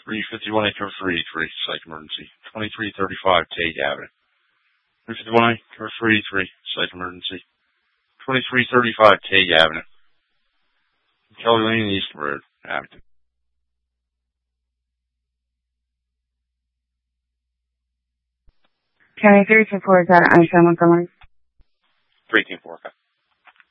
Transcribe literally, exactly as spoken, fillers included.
three fifty-one acre three three, psych emergency. twenty-three thirty-five Tate Avenue. three fifty-one acre three three, psych emergency. twenty-three thirty-five Tate Avenue. Kelly Lane, East Road, Abington. County three two four, is that Aisha Montgomery? three two four, okay.